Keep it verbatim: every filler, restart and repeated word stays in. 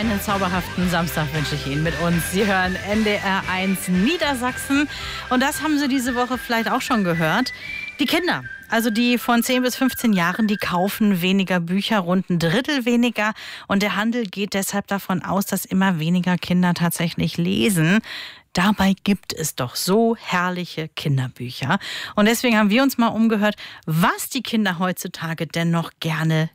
einen zauberhaften Samstag wünsche ich Ihnen mit uns. Sie hören N D R eins Niedersachsen und das haben Sie diese Woche vielleicht auch schon gehört. Die Kinder, also die von zehn bis fünfzehn Jahren, die kaufen weniger Bücher, rund ein Drittel weniger. Und der Handel geht deshalb davon aus, dass immer weniger Kinder tatsächlich lesen. Dabei gibt es doch so herrliche Kinderbücher. Und deswegen haben wir uns mal umgehört, was die Kinder heutzutage denn noch gerne